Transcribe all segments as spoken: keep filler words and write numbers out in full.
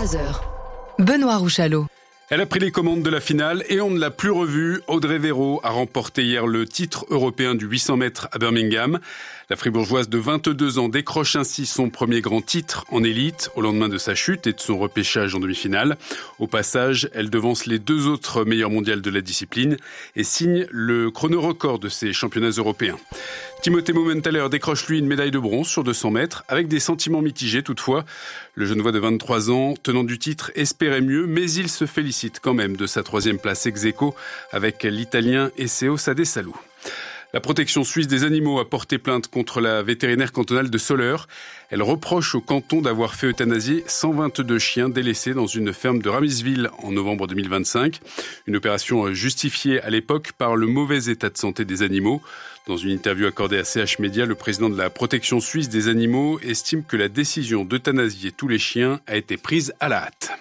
trois heures. Benoît Rouchalot. Elle a pris les commandes de la finale et on ne l'a plus revue. Audrey Véro a remporté hier le titre européen du huit cents mètres à Birmingham. La fribourgeoise de vingt-deux ans décroche ainsi son premier grand titre en élite au lendemain de sa chute et de son repêchage en demi-finale. Au passage, elle devance les deux autres meilleures mondiales de la discipline et signe le chrono-record de ces championnats européens. Timothée Mumenthaler décroche lui une médaille de bronze sur deux cents mètres avec des sentiments mitigés toutefois. Le Genevois de vingt-trois ans, tenant du titre, espérait mieux, mais il se félicite quand même de sa troisième place ex aequo avec l'Italien Esseo Sadesalou. La protection suisse des animaux a porté plainte contre la vétérinaire cantonale de Soleure. Elle reproche au canton d'avoir fait euthanasier cent vingt-deux chiens délaissés dans une ferme de Ramisville en novembre deux mille vingt-cinq. Une opération justifiée à l'époque par le mauvais état de santé des animaux. Dans une interview accordée à C H Média, le président de la protection suisse des animaux estime que la décision d'euthanasier tous les chiens a été prise à la hâte.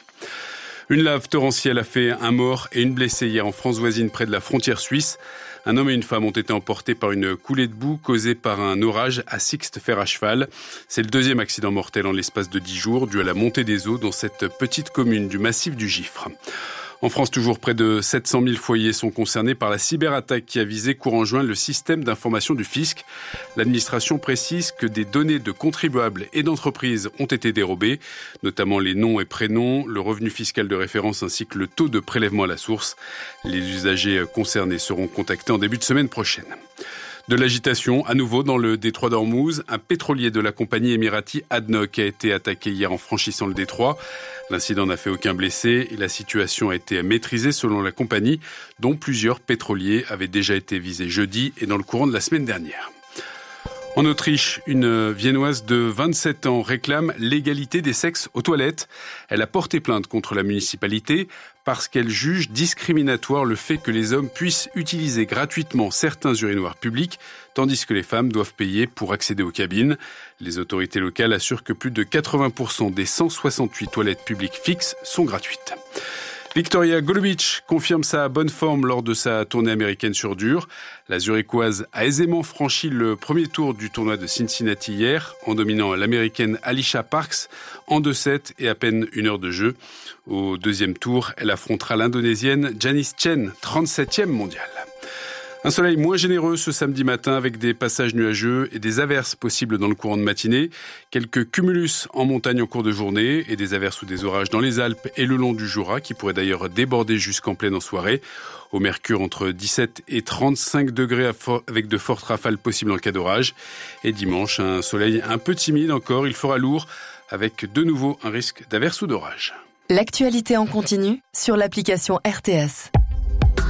Une lave torrentielle a fait un mort et une blessée hier en France voisine près de la frontière suisse. Un homme et une femme ont été emportés par une coulée de boue causée par un orage à Sixte fer à cheval. C'est le deuxième accident mortel en l'espace de dix jours dû à la montée des eaux dans cette petite commune du massif du Giffre. En France, toujours près de sept cent mille foyers sont concernés par la cyberattaque qui a visé courant juin le système d'information du fisc. L'administration précise que des données de contribuables et d'entreprises ont été dérobées, notamment les noms et prénoms, le revenu fiscal de référence ainsi que le taux de prélèvement à la source. Les usagers concernés seront contactés en début de semaine prochaine. De l'agitation, à nouveau dans le détroit d'Ormuz, un pétrolier de la compagnie émirati A D N O C a été attaqué hier en franchissant le détroit. L'incident n'a fait aucun blessé et la situation a été maîtrisée selon la compagnie, dont plusieurs pétroliers avaient déjà été visés jeudi et dans le courant de la semaine dernière. En Autriche, une Viennoise de vingt-sept ans réclame l'égalité des sexes aux toilettes. Elle a porté plainte contre la municipalité parce qu'elle juge discriminatoire le fait que les hommes puissent utiliser gratuitement certains urinoirs publics, tandis que les femmes doivent payer pour accéder aux cabines. Les autorités locales assurent que plus de quatre-vingts pour cent des cent soixante-huit toilettes publiques fixes sont gratuites. Victoria Golubic confirme sa bonne forme lors de sa tournée américaine sur dur. La Zurichoise a aisément franchi le premier tour du tournoi de Cincinnati hier en dominant l'américaine Alicia Parks en deux sept et à peine une heure de jeu. Au deuxième tour, elle affrontera l'Indonésienne Janice Chen, trente-septième mondiale. Un soleil moins généreux ce samedi matin avec des passages nuageux et des averses possibles dans le courant de matinée. Quelques cumulus en montagne en cours de journée et des averses ou des orages dans les Alpes et le long du Jura qui pourraient d'ailleurs déborder jusqu'en pleine en soirée. Au mercure entre dix-sept et trente-cinq degrés avec de fortes rafales possibles en cas d'orage. Et dimanche, un soleil un peu timide encore, il fera lourd avec de nouveau un risque d'averses ou d'orage. L'actualité en continu sur l'application R T S.